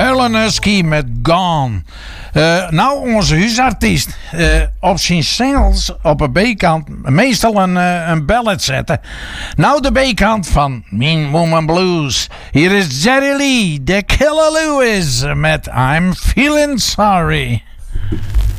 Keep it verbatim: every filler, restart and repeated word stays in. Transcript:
Helen Husky met Gone. Uh, nou, onze huisartiest. Uh, op zijn singles op een B-kant meestal een, uh, een ballad zetten. Nou, de B-kant van Mean Woman Blues. Hier is Jerry Lee, de Killer Lewis met I'm Feeling Sorry.